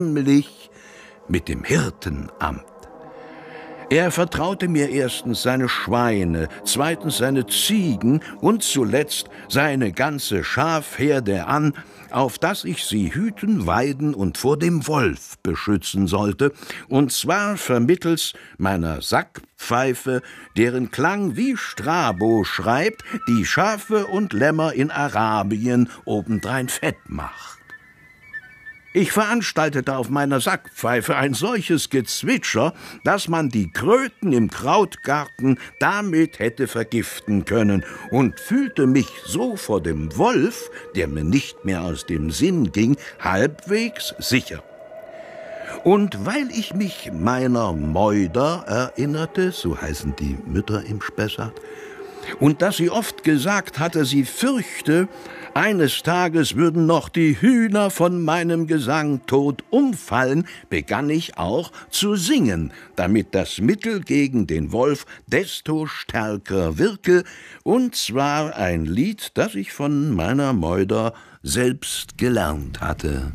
nämlich mit dem Hirtenamt. Er vertraute mir erstens seine Schweine, zweitens seine Ziegen und zuletzt seine ganze Schafherde an, auf dass ich sie hüten, weiden und vor dem Wolf beschützen sollte, und zwar vermittels meiner Sackpfeife, deren Klang wie Strabo schreibt, die Schafe und Lämmer in Arabien obendrein fett macht. Ich veranstaltete auf meiner Sackpfeife ein solches Gezwitscher, dass man die Kröten im Krautgarten damit hätte vergiften können, und fühlte mich so vor dem Wolf, der mir nicht mehr aus dem Sinn ging, halbwegs sicher. Und weil ich mich meiner Meuder erinnerte, so heißen die Mütter im Spessart, und dass sie oft gesagt hatte, sie fürchte, eines Tages würden noch die Hühner von meinem Gesang tot umfallen, begann ich auch zu singen, damit das Mittel gegen den Wolf desto stärker wirke, und zwar ein Lied, das ich von meiner Meuder selbst gelernt hatte.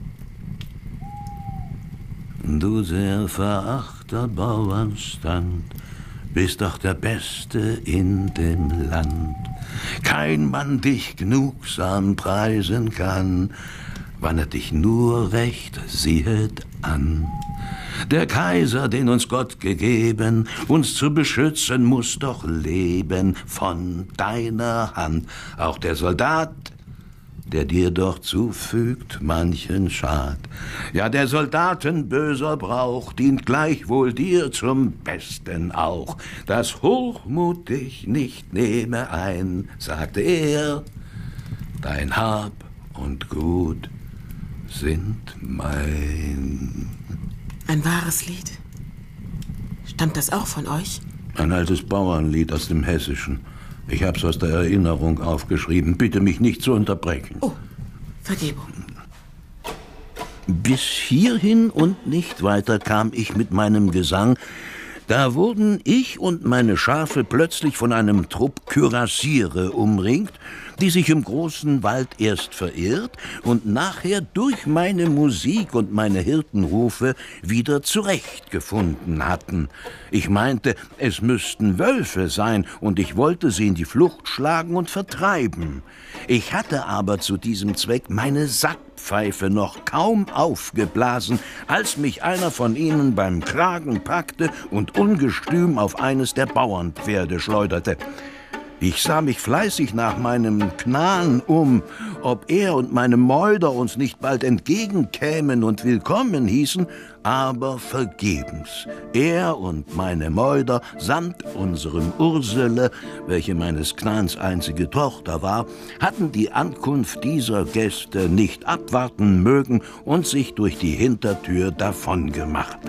Du sehr verachter Bauernstand, bist doch der Beste in dem Land. Kein Mann dich gnugsam preisen kann, wann er dich nur recht siehet an. Der Kaiser, den uns Gott gegeben, uns zu beschützen, muss doch leben von deiner Hand. Auch der Soldat, der dir doch zufügt manchen Schad. Ja, der Soldaten böser Brauch dient gleichwohl dir zum Besten auch. Dass Hochmut dich nicht nehme ein, sagte er, dein Hab und Gut sind mein. Ein wahres Lied. Stammt das auch von euch? Ein altes Bauernlied aus dem Hessischen. Ich hab's aus der Erinnerung aufgeschrieben. Bitte mich nicht zu unterbrechen. Oh, Vergebung. Bis hierhin und nicht weiter kam ich mit meinem Gesang. Da wurden ich und meine Schafe plötzlich von einem Trupp Kürassiere umringt, die sich im großen Wald erst verirrt und nachher durch meine Musik und meine Hirtenrufe wieder zurechtgefunden hatten. Ich meinte, es müssten Wölfe sein, und ich wollte sie in die Flucht schlagen und vertreiben. Ich hatte aber zu diesem Zweck meine Sackpfeife noch kaum aufgeblasen, als mich einer von ihnen beim Kragen packte und ungestüm auf eines der Bauernpferde schleuderte. Ich sah mich fleißig nach meinem Knahn um, ob er und meine Meuder uns nicht bald entgegenkämen und willkommen hießen, aber vergebens. Er und meine Meuder samt unserem Ursele, welche meines Knahns einzige Tochter war, hatten die Ankunft dieser Gäste nicht abwarten mögen und sich durch die Hintertür davongemacht.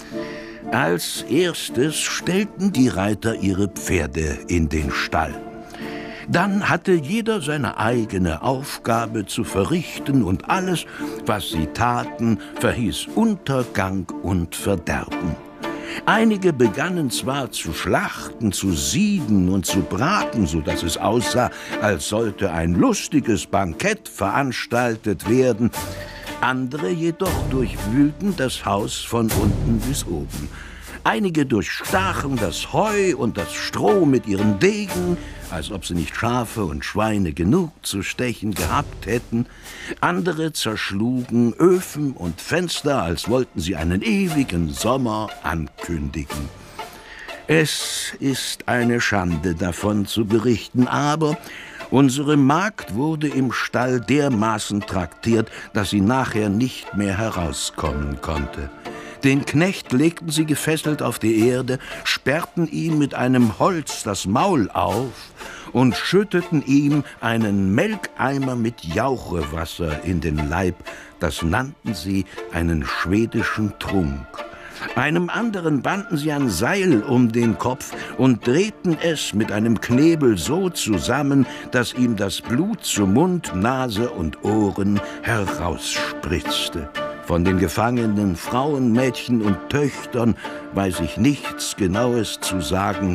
Als erstes stellten die Reiter ihre Pferde in den Stall. Dann hatte jeder seine eigene Aufgabe zu verrichten, und alles, was sie taten, verhieß Untergang und Verderben. Einige begannen zwar zu schlachten, zu sieden und zu braten, so dass es aussah, als sollte ein lustiges Bankett veranstaltet werden. Andere jedoch durchwühlten das Haus von unten bis oben. Einige durchstachen das Heu und das Stroh mit ihren Degen, als ob sie nicht Schafe und Schweine genug zu stechen gehabt hätten. Andere zerschlugen Öfen und Fenster, als wollten sie einen ewigen Sommer ankündigen. Es ist eine Schande, davon zu berichten, aber unsere Magd wurde im Stall dermaßen traktiert, dass sie nachher nicht mehr herauskommen konnte. Den Knecht legten sie gefesselt auf die Erde, sperrten ihm mit einem Holz das Maul auf und schütteten ihm einen Melkeimer mit Jauchewasser in den Leib. Das nannten sie einen schwedischen Trunk. Einem anderen banden sie ein Seil um den Kopf und drehten es mit einem Knebel so zusammen, dass ihm das Blut zu Mund, Nase und Ohren herausspritzte. Von den gefangenen Frauen, Mädchen und Töchtern weiß ich nichts Genaues zu sagen,